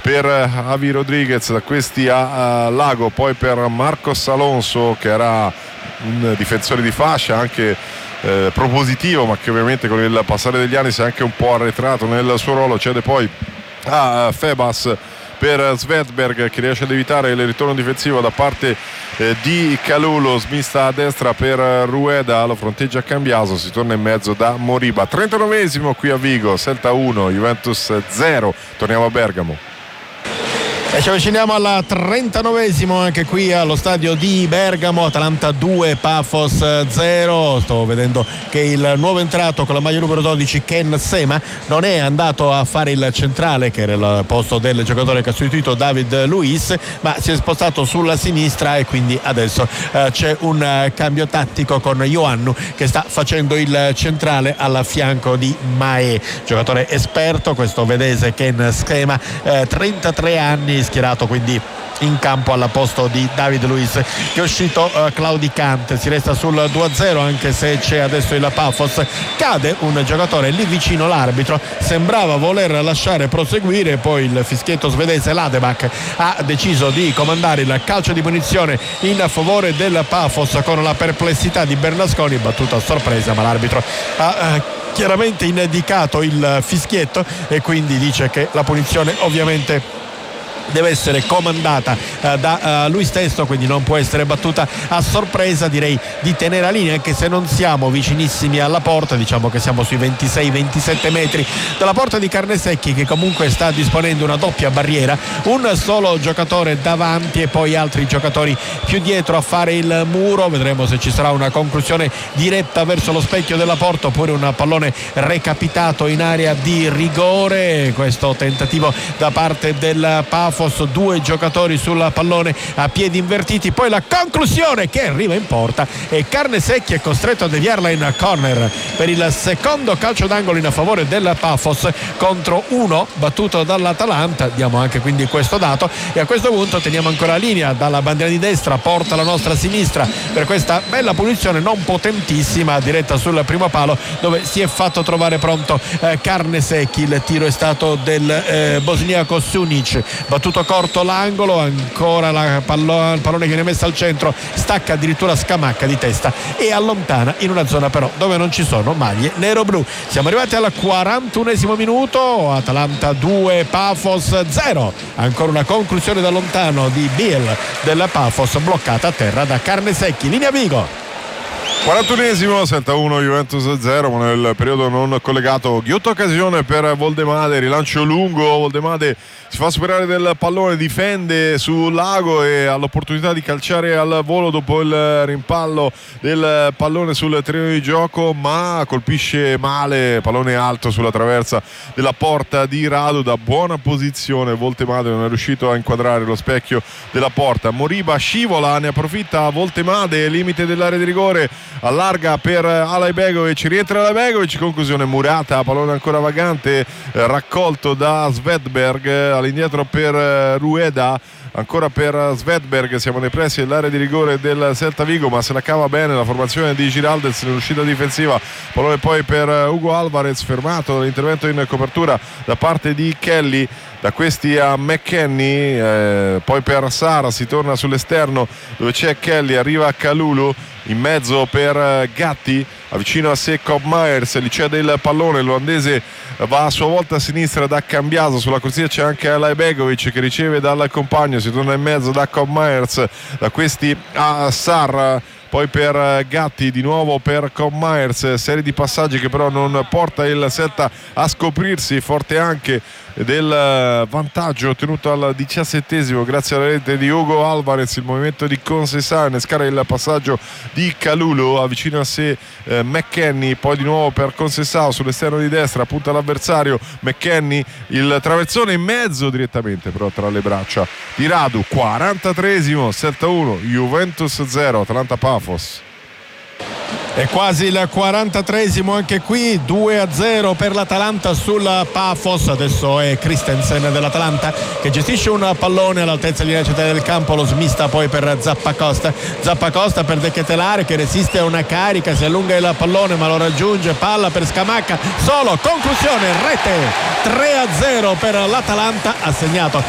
per Javi Rodriguez, da questi a Lago, poi per Marcos Alonso, che era un difensore di fascia anche propositivo, ma che ovviamente con il passare degli anni si è anche un po' arretrato nel suo ruolo. Cede poi a Febas per Svedberg, che riesce ad evitare il ritorno difensivo da parte di Kalulu. Smista a destra per Rueda, lo fronteggia a Cambiaso, si torna in mezzo da Moriba. 39esimo qui a Vigo, Celta 1 Juventus 0. Torniamo a Bergamo. E ci avviciniamo al 39esimo anche qui allo stadio di Bergamo. Atalanta 2 Pafos 0. Sto vedendo che il nuovo entrato con la maglia numero 12 Ken Sema non è andato a fare il centrale, che era il posto del giocatore che ha sostituito David Luiz, ma si è spostato sulla sinistra, e quindi adesso c'è un cambio tattico con Ioannou che sta facendo il centrale al fianco di Mae, giocatore esperto questo vedese Ken Sema, 33 anni, schierato quindi in campo al posto di David Luiz, che è uscito claudicante. Si resta sul 2-0, anche se c'è adesso il Pafos. Cade un giocatore lì vicino, l'arbitro sembrava voler lasciare proseguire, poi il fischietto svedese Ladebak ha deciso di comandare il calcio di punizione in favore del Pafos, con la perplessità di Bernasconi, battuta a sorpresa, ma l'arbitro ha chiaramente indicato il fischietto e quindi dice che la punizione ovviamente deve essere comandata da lui stesso, quindi non può essere battuta a sorpresa. Direi di tenere la linea, anche se non siamo vicinissimi alla porta, diciamo che siamo sui 26-27 metri dalla porta di Carnesecchi, che comunque sta disponendo una doppia barriera, un solo giocatore davanti e poi altri giocatori più dietro a fare il muro. Vedremo se ci sarà una conclusione diretta verso lo specchio della porta oppure un pallone recapitato in area di rigore. Questo tentativo da parte del Pafos, 2 giocatori sul pallone a piedi invertiti, poi la conclusione che arriva in porta e Carnesecchi è costretto a deviarla in corner per il secondo calcio d'angolo in favore del Pafos contro 1 battuto dall'Atalanta. Diamo anche quindi questo dato, e a questo punto teniamo ancora la linea dalla bandiera di destra, porta alla nostra sinistra per questa bella punizione non potentissima diretta sul primo palo, dove si è fatto trovare pronto Carnesecchi. Il tiro è stato del bosniaco Sunic, battuto corto l'angolo, ancora il pallone che viene messo al centro, stacca addirittura Scamacca di testa e allontana in una zona però dove non ci sono maglie nero-blu. Siamo arrivati al 41esimo minuto, Atalanta 2 Pafos 0. Ancora una conclusione da lontano di Biel della Pafos, bloccata a terra da Carnesecchi. Linea Vigo. 41esimo, Celta 1 Juventus 0, ma nel periodo non collegato ghiotta occasione per Voldemade, rilancio lungo, Voldemade si fa superare del pallone, difende sul Lago e ha l'opportunità di calciare al volo dopo il rimpallo del pallone sul terreno di gioco, ma colpisce male, pallone alto sulla traversa della porta di Radu. Da buona posizione Voldemade non è riuscito a inquadrare lo specchio della porta. Moriba scivola, ne approfitta Voldemade, limite dell'area di rigore, allarga per Alajbegovic, rientra Alajbegovic, conclusione murata, pallone ancora vagante, raccolto da Svedberg, all'indietro per Rueda, ancora per Svedberg. Siamo nei pressi dell'area di rigore del Celta Vigo, ma se la cava bene la formazione di Giraldez nell'uscita difensiva. Pallone poi per Hugo Alvarez, fermato dall'intervento in copertura da parte di Kelly. Da questi a McKennie, poi per Sara, si torna sull'esterno dove c'è Kelly, arriva a Kalulu, in mezzo per Gatti, avvicino a sé Cobb Myers, gli cede il pallone, l'olandese va a sua volta a sinistra da Cambiaso, sulla corsia c'è anche Alajbegovic che riceve dal compagno, si torna in mezzo da Cobb Myers, da questi a Sarr, poi per Gatti, di nuovo per Cobb Myers, serie di passaggi che però non porta il Celta a scoprirsi, forte anche del vantaggio ottenuto al 17esimo grazie alla rete di Hugo Alvarez. Il movimento di Conceição, innescare il passaggio di Kalulu, avvicino a sé McKennie, poi di nuovo per Conceição sull'esterno di destra, punta l'avversario McKennie, il traversone in mezzo direttamente però tra le braccia di Radu. 43esimo, Celta 1 Juventus 0, Atalanta Pafos. È quasi il 43esimo anche qui, 2-0 per l'Atalanta sul Pafos. Adesso è Christensen dell'Atalanta che gestisce un pallone all'altezza di linea centrale del campo, lo smista poi per Zappacosta per De Ketelaere che resiste a una carica, si allunga il pallone ma lo raggiunge, palla per Scamacca, solo conclusione, rete. 3-0 per l'Atalanta, ha segnato